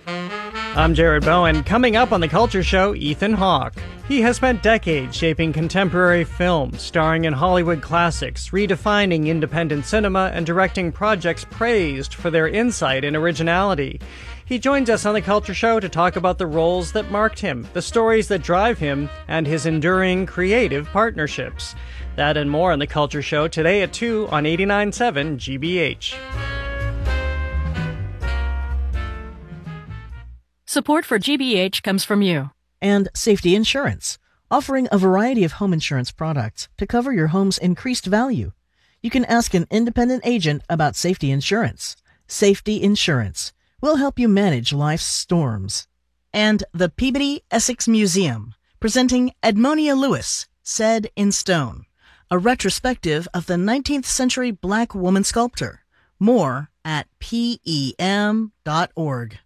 I'm Jared Bowen. Coming up on The Culture Show, Ethan Hawke. He has spent decades shaping contemporary film, starring in Hollywood classics, redefining independent cinema, and directing projects praised for their insight and originality. He joins us on The Culture Show to talk about the roles that marked him, the stories that drive him, and his enduring creative partnerships. That and more on The Culture Show today at 2 on 89.7 GBH. Support for GBH comes from you. And Safety Insurance, offering a variety of home insurance products to cover your home's increased value. You can ask an independent agent about Safety Insurance. Safety Insurance will help you manage life's storms. And the Peabody Essex Museum, presenting Edmonia Lewis, Said in Stone, a retrospective of the 19th century Black woman sculptor. More at PEM.org.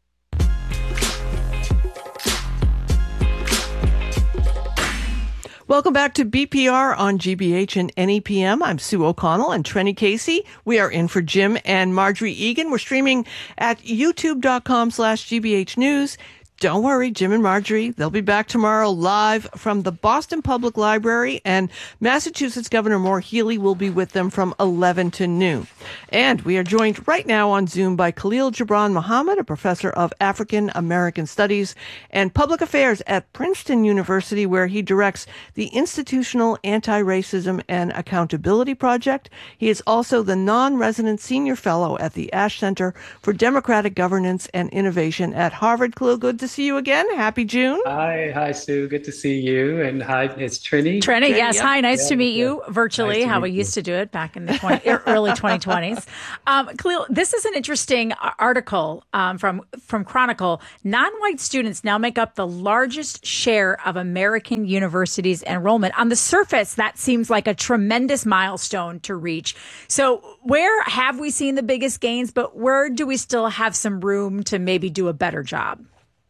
Welcome back to BPR on GBH and NEPM. I'm Sue O'Connell and Trenny Casey. We are in for Jim and Marjorie Egan. We're streaming at youtube.com/GBH News. Don't worry, Jim and Marjorie, they'll be back tomorrow live from the Boston Public Library, and Massachusetts Governor Maura Healey will be with them from 11 to noon. And we are joined right now on Zoom by Khalil Gibran Muhammad, a professor of African American Studies and Public Affairs at Princeton University, where he directs the Institutional Anti-Racism and Accountability Project. He is also the non-resident senior fellow at the Ash Center for Democratic Governance and Innovation at Harvard. Khalil, good to see you again. Happy June. Hi, Sue. Good to see you. And hi, it's Trini. Trini, yes. Yep. Hi, nice to meet you virtually, how we used to do it back in the early 2020s. Khalil, this is an interesting article from Chronicle. Non-white students now make up the largest share of American universities' enrollment. On the surface, that seems like a tremendous milestone to reach. So where have we seen the biggest gains, but where do we still have some room to maybe do a better job?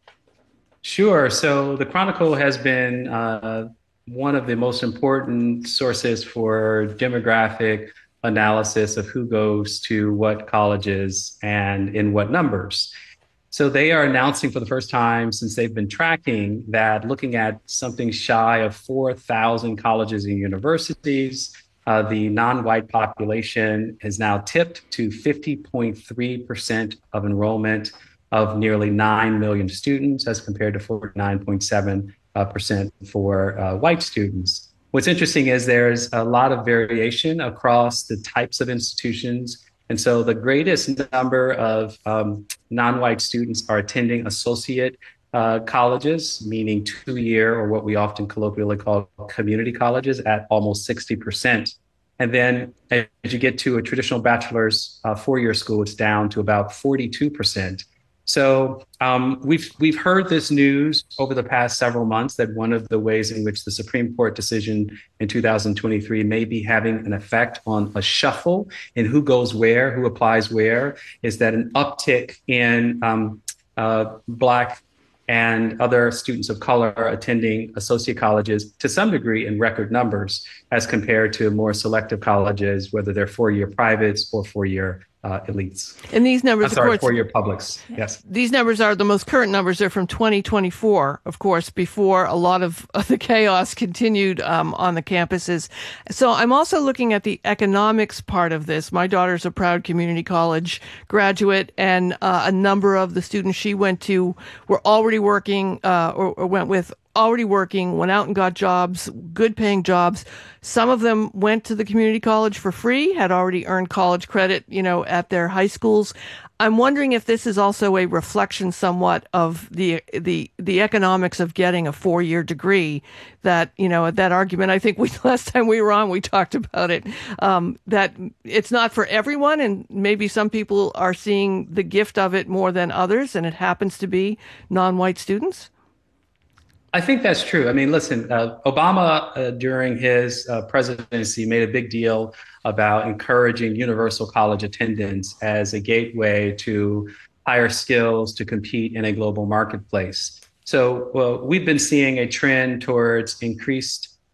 Sure. So the Chronicle has been one of the most important sources for demographic analysis of who goes to what colleges and in what numbers. So they are announcing for the first time since they've been tracking that looking at something shy of 4,000 colleges and universities, the non-white population has now tipped to 50.3% of enrollment of nearly 9 million students as compared to 49.7% for white students. What's interesting is there's a lot of variation across the types of institutions. And so the greatest number of non-white students are attending associate colleges, meaning 2-year or what we often colloquially call community colleges at almost 60%. And then as you get to a traditional bachelor's 4-year school, it's down to about 42%. So we've heard this news over the past several months that one of the ways in which the Supreme Court decision in 2023 may be having an effect on a shuffle in who goes where, who applies where, is that an uptick in Black and other students of color attending associate colleges to some degree in record numbers as compared to more selective colleges, whether they're 4-year privates or 4-year elites. And these numbers, of course, 4-year publics. Yes. These numbers are the most current numbers. They're from 2024, of course, before a lot of the chaos continued on the campuses. So I'm also looking at the economics part of this. My daughter's a proud community college graduate, and a number of the students she went to were already working or went with already working, went out and got jobs, good paying jobs. Some of them went to the community college for free, had already earned college credit, at their high schools. I'm wondering if this is also a reflection somewhat of the economics of getting a 4-year degree that, that argument, I think last time we were on, we talked about it, that it's not for everyone. And maybe some people are seeing the gift of it more than others. And it happens to be non-white students. I think that's true. I mean, listen, Obama during his presidency made a big deal about encouraging universal college attendance as a gateway to higher skills to compete in a global marketplace. So we've been seeing a trend towards increased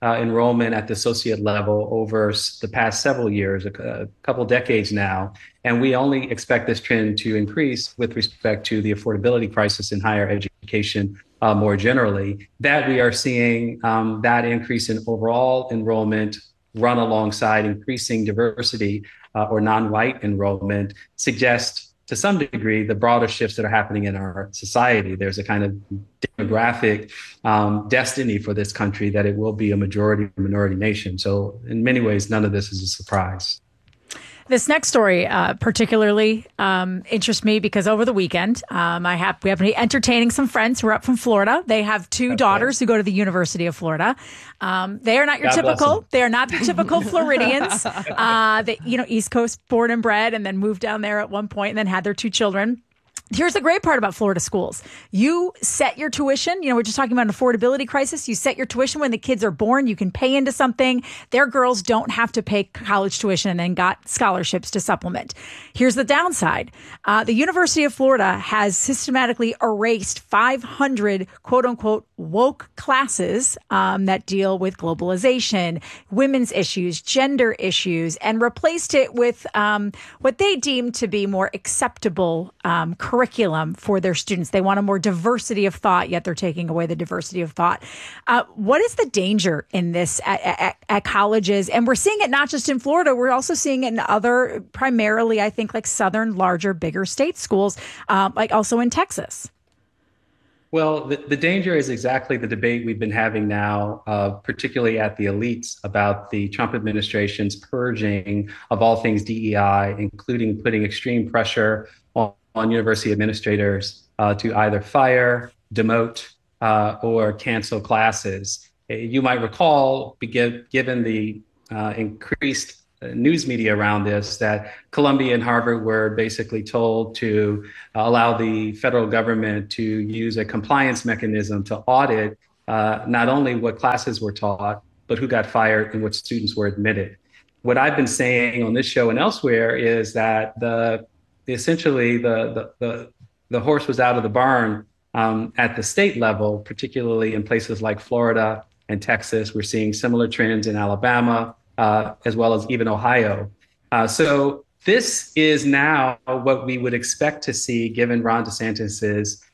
enrollment at the associate level over the past several years, a couple decades now. And we only expect this trend to increase with respect to the affordability crisis in higher education more generally. That we are seeing that increase in overall enrollment run alongside increasing diversity or non-white enrollment suggests to some degree the broader shifts that are happening in our society. There's a kind of demographic destiny for this country that it will be a majority or minority nation. So in many ways, none of this is a surprise. This next story particularly interests me because over the weekend, we have been entertaining some friends who are up from Florida. They have two daughters who go to the University of Florida. They are not your typical. They are not the typical Floridians. They, East Coast born and bred, and then moved down there at one point, and then had their two children. Here's the great part about Florida schools. You set your tuition. We're just talking about an affordability crisis. You set your tuition when the kids are born. You can pay into something. Their girls don't have to pay college tuition and then got scholarships to supplement. Here's the downside. The University of Florida has systematically erased 500 quote unquote woke classes that deal with globalization, women's issues, gender issues, and replaced it with what they deem to be more acceptable curriculum for their students. They want a more diversity of thought, yet they're taking away the diversity of thought. What is the danger in this at colleges? And we're seeing it not just in Florida, we're also seeing it in other, primarily, I think, like southern, larger, bigger state schools, like also in Texas. Well, the danger is exactly the debate we've been having now, particularly at the elites, about the Trump administration's purging of all things DEI, including putting extreme pressure on university administrators to either fire, demote, or cancel classes. You might recall, given the increased news media around this, that Columbia and Harvard were basically told to allow the federal government to use a compliance mechanism to audit not only what classes were taught, but who got fired and what students were admitted. What I've been saying on this show and elsewhere is that essentially the horse was out of the barn at the state level, particularly in places like Florida and Texas. We're seeing similar trends in Alabama, as well as even Ohio. So this is now what we would expect to see, given Ron DeSantis's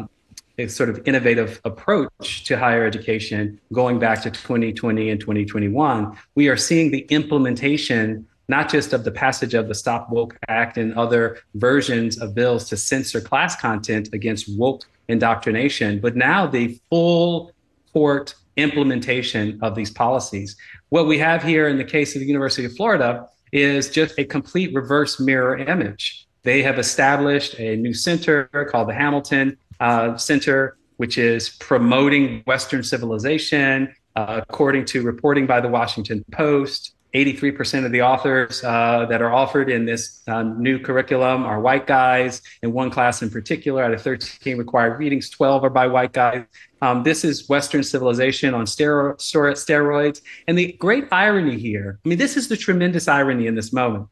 sort of innovative approach to higher education going back to 2020 and 2021. We are seeing the implementation, not just of the passage of the Stop Woke Act and other versions of bills to censor class content against woke indoctrination, but now the full court implementation of these policies. What we have here in the case of the University of Florida is just a complete reverse mirror image. They have established a new center called the Hamilton Center, which is promoting Western civilization. According to reporting by the Washington Post, 83% of the authors that are offered in this new curriculum are white guys. In one class in particular, out of 13 required readings, 12 are by white guys. This is Western civilization on steroids. And the great irony here, this is the tremendous irony in this moment.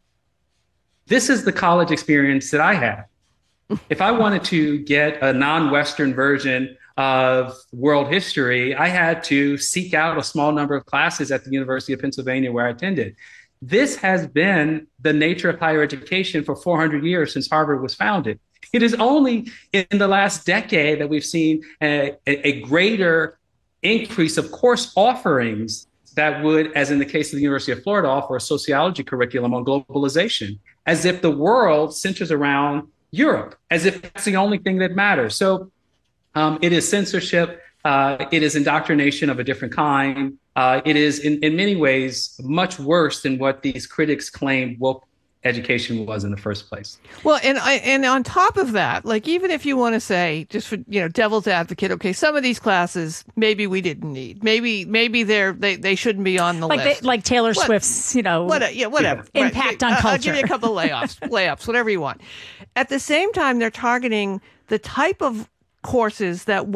This is the college experience that I had. If I wanted to get a non-Western version of world history, I had to seek out a small number of classes at the University of Pennsylvania where I attended. This has been the nature of higher education for 400 years since Harvard was founded. It is only in the last decade that we've seen a greater increase of course offerings that would, as in the case of the University of Florida, offer a sociology curriculum on globalization, as if the world centers around Europe, as if that's the only thing that matters. So it is censorship. It is indoctrination of a different kind. It is in many ways much worse than what these critics claimed woke education was in the first place. Well, and on top of that, like, even if you want to say, just for devil's advocate, okay, some of these classes maybe we didn't need. Maybe they shouldn't be on the list. Like Taylor Swift's, whatever impact on culture. I'll give you a couple of layups, whatever you want. At the same time, they're targeting the type of courses that one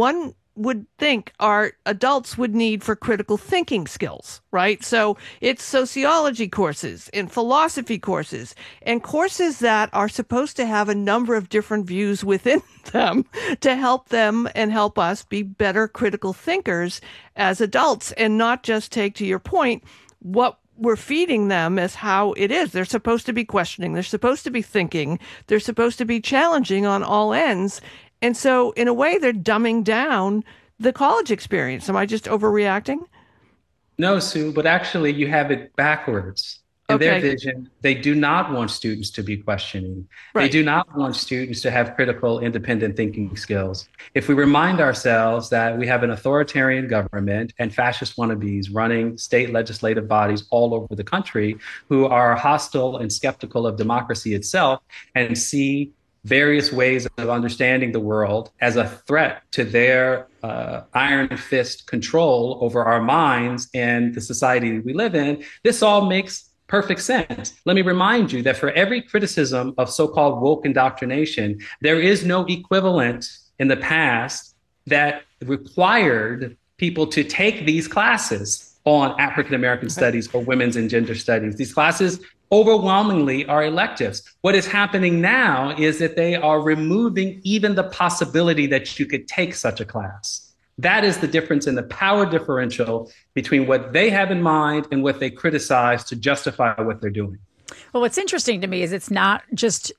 would think our adults would need for critical thinking skills, right? So it's sociology courses and philosophy courses and courses that are supposed to have a number of different views within them to help them and help us be better critical thinkers as adults, and not just take, to your point, what we're feeding them as how it is. They're supposed to be questioning. They're supposed to be thinking. They're supposed to be challenging on all ends. And so, in a way, they're dumbing down the college experience. Am I just overreacting? No, Sue, but actually you have it backwards. In their vision, they do not want students to be questioning. Right. They do not want students to have critical, independent thinking skills. If we remind ourselves that we have an authoritarian government and fascist wannabes running state legislative bodies all over the country who are hostile and skeptical of democracy itself and see various ways of understanding the world as a threat to their iron fist control over our minds and the society we live in, this all makes perfect sense. Let me remind you that for every criticism of so-called woke indoctrination, there is no equivalent in the past that required people to take these classes on African American studies or women's and gender studies. These classes overwhelmingly are electives. What is happening now is that they are removing even the possibility that you could take such a class. That is the difference in the power differential between what they have in mind and what they criticize to justify what they're doing. Well, what's interesting to me is it's not just,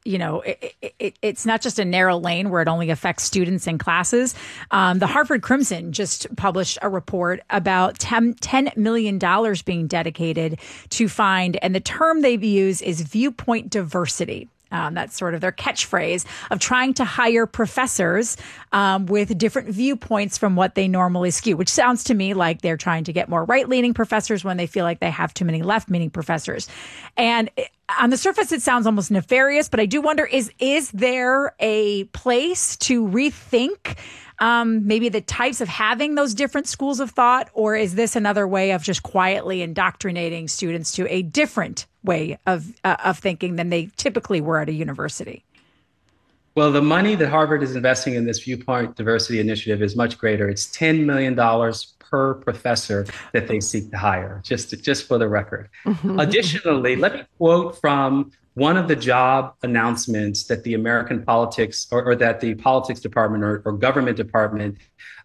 it's not just a narrow lane where it only affects students and classes. The Harvard Crimson just published a report about $10 million being dedicated to find, and the term they use is viewpoint diversity. That's sort of their catchphrase of trying to hire professors with different viewpoints from what they normally skew, which sounds to me like they're trying to get more right-leaning professors when they feel like they have too many left-leaning professors. And on the surface, it sounds almost nefarious, but I do wonder, is there a place to rethink maybe the types of having those different schools of thought, or is this another way of just quietly indoctrinating students to a different way of thinking than they typically were at a university? Well, the money that Harvard is investing in this viewpoint diversity initiative is much greater. It's $10 million per professor that they seek to hire, just for the record. Additionally, let me quote from one of the job announcements that the American politics or that the politics department or government department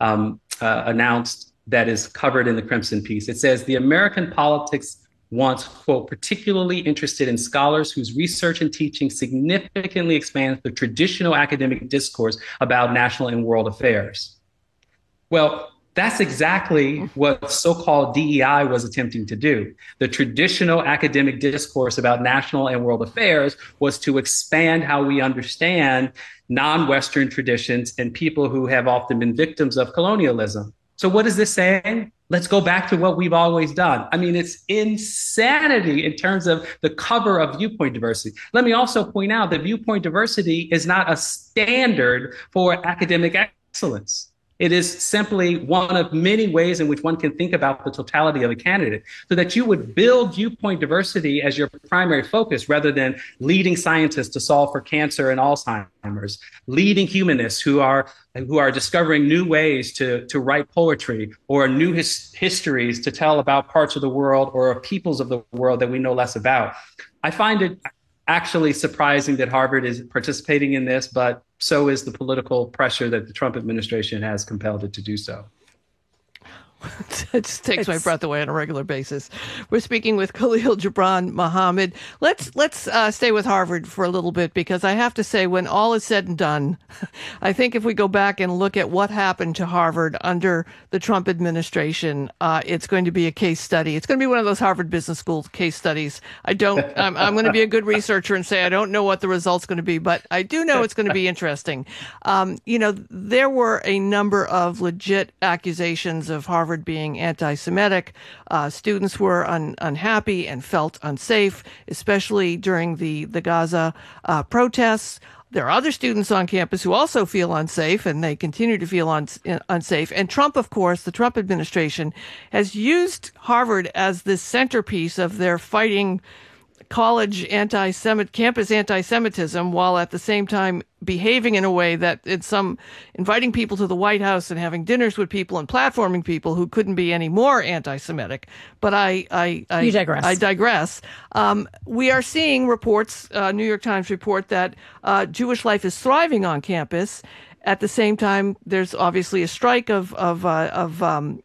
announced that is covered in the Crimson piece. It says the American politics wants, quote, particularly interested in scholars whose research and teaching significantly expands the traditional academic discourse about national and world affairs. Well, that's exactly what so-called DEI was attempting to do. The traditional academic discourse about national and world affairs was to expand how we understand non-Western traditions and people who have often been victims of colonialism. So what is this saying? Let's go back to what we've always done. I mean, it's insanity in terms of the cover of viewpoint diversity. Let me also point out that viewpoint diversity is not a standard for academic excellence. It is simply one of many ways in which one can think about the totality of a candidate, so that you would build viewpoint diversity as your primary focus rather than leading scientists to solve for cancer and Alzheimer's, leading humanists who are discovering new ways to write poetry or new histories to tell about parts of the world or peoples of the world that we know less about. I find it actually surprising that Harvard is participating in this, but so is the political pressure that the Trump administration has compelled it to do so. It just takes my breath away on a regular basis. We're speaking with Khalil Gibran Muhammad. Let's stay with Harvard for a little bit, because I have to say, when all is said and done, I think if we go back and look at what happened to Harvard under the Trump administration, it's going to be a case study. It's going to be one of those Harvard Business School case studies. I'm going to be a good researcher and say I don't know what the result's going to be, but I do know it's going to be interesting. There were a number of legit accusations of Harvard being anti-Semitic. Students were unhappy and felt unsafe, especially during the Gaza protests. There are other students on campus who also feel unsafe, and they continue to feel unsafe. And Trump, of course, the Trump administration has used Harvard as the centerpiece of their fighting college campus anti-Semitism, while at the same time behaving in a way that inviting people to the White House and having dinners with people and platforming people who couldn't be any more anti-Semitic. But You digress. I digress. We are seeing reports, New York Times report that Jewish life is thriving on campus. At the same time, there's obviously a strike of some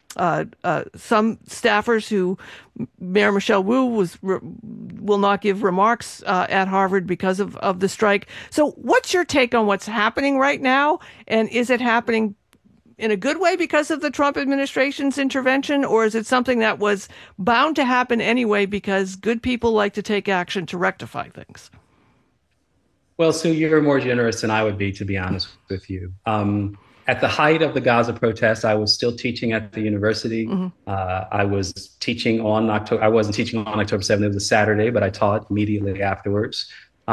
staffers who Mayor Michelle Wu will not give remarks at Harvard because of the strike. So what's your take on what's happening right now? And is it happening in a good way because of the Trump administration's intervention, or is it something that was bound to happen anyway because good people like to take action to rectify things? Well, Sue, you're more generous than I would be, to be honest with you. At the height of the Gaza protests, I was still teaching at the university. Mm-hmm. I was teaching on October. I wasn't teaching on October 7th. It was a Saturday, but I taught immediately afterwards.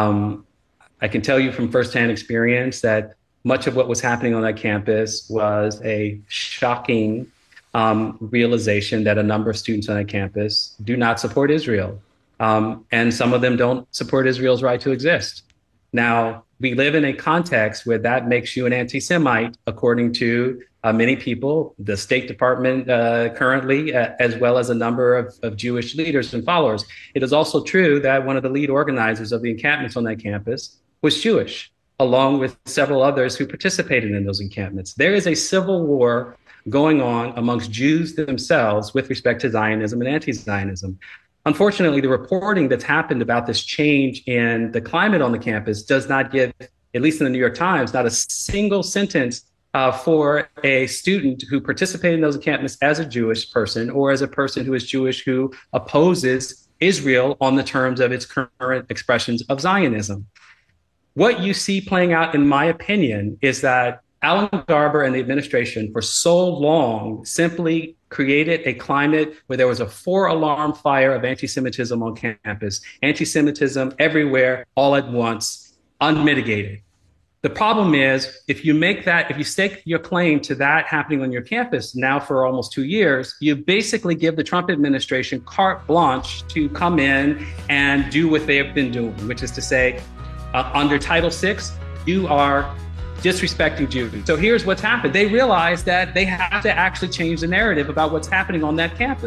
I can tell you from firsthand experience that much of what was happening on that campus was a shocking realization that a number of students on that campus do not support Israel. And some of them don't support Israel's right to exist. Now, we live in a context where that makes you an anti-Semite, according to many people, the State Department currently, as well as a number of Jewish leaders and followers. It is also true that one of the lead organizers of the encampments on that campus was Jewish, along with several others who participated in those encampments. There is a civil war going on amongst Jews themselves with respect to Zionism and anti-Zionism. Unfortunately, the reporting that's happened about this change in the climate on the campus does not give, at least in the New York Times, not a single sentence for a student who participated in those encampments as a Jewish person or as a person who is Jewish who opposes Israel on the terms of its current expressions of Zionism. What you see playing out, in my opinion, is that Alan Garber and the administration for so long simply created a climate where there was a 4-alarm fire of anti-Semitism on campus, anti-Semitism everywhere, all at once, unmitigated. The problem is, if you stake your claim to that happening on your campus now for almost 2 years, you basically give the Trump administration carte blanche to come in and do what they have been doing, which is to say, under Title VI, you are disrespecting Jews. So here's what's happened. They realize that they have to actually change the narrative about what's happening on that campus.